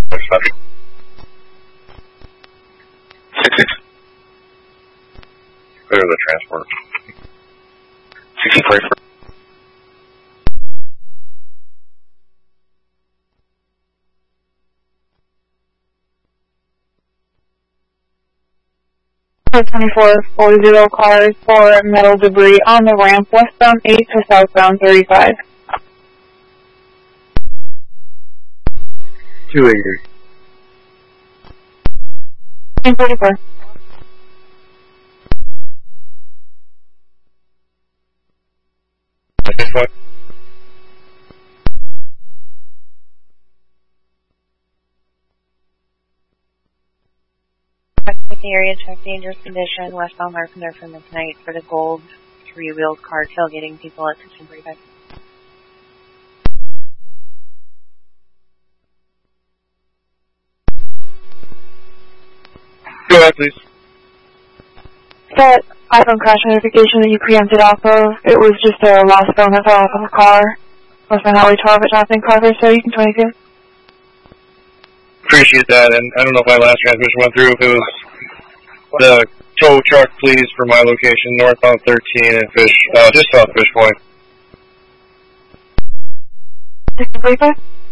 6-6. Clear the transport. 64. For 2440 cars for metal debris on the ramp westbound 8 to southbound 35. 280. 44. The area check dangerous condition, westbound Larpenter from midnight for the gold 3-wheeled car tailgating people at 1645. Go ahead, please. That iPhone crash notification that you preempted off of, it was just a lost phone that fell off of a car. Westbound Highway 12 at Johnson Carver, so you can 22. Appreciate that, and I don't know if my last transmission went through, if it was the tow truck, please, for my location, northbound 13 and just south Fish Point. 1645?